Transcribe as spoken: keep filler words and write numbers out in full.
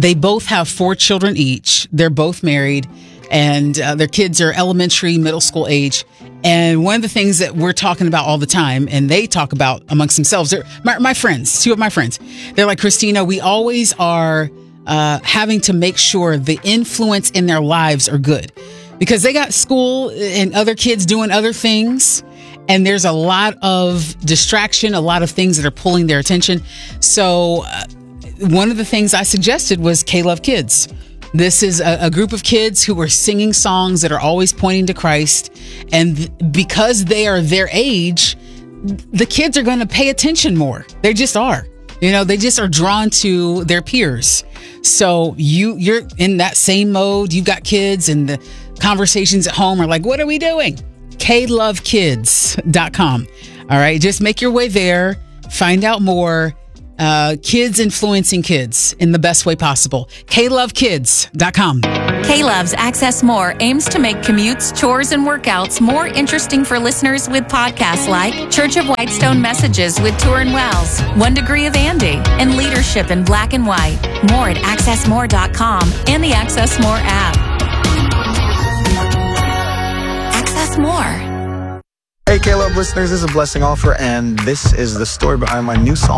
they both have four children each. They're both married, and uh, their kids are elementary, middle school age. And one of the things that we're talking about all the time, and they talk about amongst themselves, they're, my, my friends, two of my friends, they're like, Christina, we always are uh, having to make sure the influence in their lives are good, because they got school and other kids doing other things. And there's a lot of distraction, a lot of things that are pulling their attention. So uh, one of the things I suggested was K-Love Kids. This is a, a group of kids who are singing songs that are always pointing to Christ. And th- because they are their age, the kids are going to pay attention more. They just are. You know, they just are drawn to their peers. So you, you're in that same mode. You've got kids, and the conversations at home are like, what are we doing? K love kids dot com. All right. Just make your way there. Find out more. Uh, kids influencing kids in the best way possible. K love kids dot com. K-Love's Access More aims to make commutes, chores, and workouts more interesting for listeners with podcasts like Church of Whitestone Messages with Turin Wells, One Degree of Andy, and Leadership in Black and White. More at access more dot com and the Access More app. Access More. Hey, K-Love listeners, this is a Blessing Offer, and this is the story behind my new song.